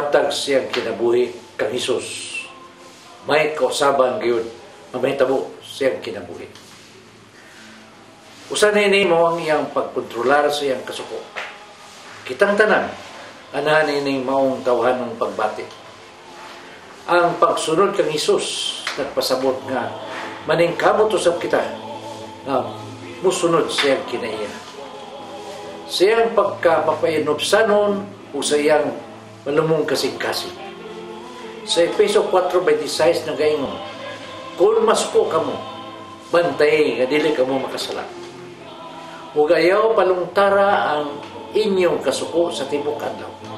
matag siyang kinabuhi kang Hesus. May kausaban gyud mamahitabo siyang kinabuhi. Usa nini mo ang iyang pagkontrolar sa iyang kasuko. Kitang tanan ana nini maong tawhanong pagbati. Ang pagsunod kang Hesus nagpasabot nga maningkamot usab kita nga musunod siyang kinaiya. Siyang pagkapapainobsanon o sa iyang malumong kasing-kasing. Sa Efeso 4:26 nagaingon, kung masuko kamo, bantay nga dili kamo makasala. Ug ayaw palungtara ang inyong kasuko sa tibok adlaw.